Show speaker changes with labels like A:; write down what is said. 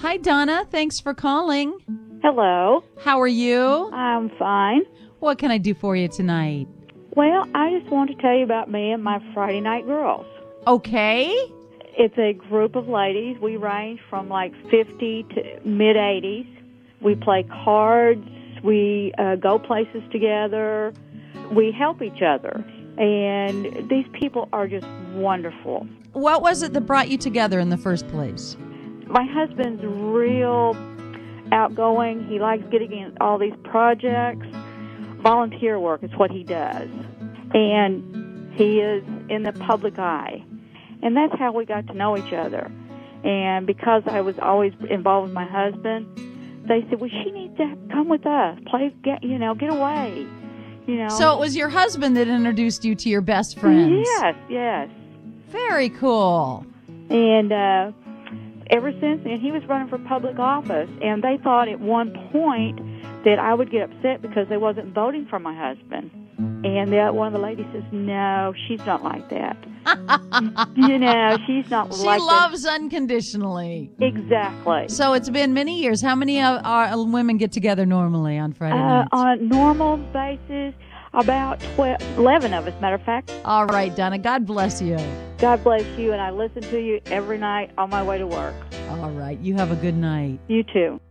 A: Hi, Donna. Thanks for calling.
B: Hello.
A: How are you?
B: I'm fine.
A: What can I do for you tonight?
B: Well, I just want to tell you about me and my Friday Night Girls.
A: Okay.
B: It's a group of ladies. We range from like 50 to mid-80s. We play cards. We go places together. We help each other. And these people are just wonderful.
A: What was it that brought you together in the first place?
B: My husband's real outgoing. He likes getting in all these projects. Volunteer work is what he does. And he is in the public eye. And that's how we got to know each other. And because I was always involved with my husband, they said, well, she needs to come with us. Get away.
A: So it was your husband that introduced you to your best friends?
B: Yes.
A: Very cool.
B: And ever since then, he was running for public office, and they thought at one point that I would get upset because they wasn't voting for my husband. And one of the ladies says, no, she's not like that. She's not
A: She
B: like that.
A: She loves unconditionally.
B: Exactly.
A: So it's been many years. How many women get together normally on Friday nights?
B: On a normal basis, about 11 of us, matter of fact.
A: All right, Donna. God bless you.
B: God bless you, and I listen to you every night on my way to work.
A: All right. You have a good night.
B: You too.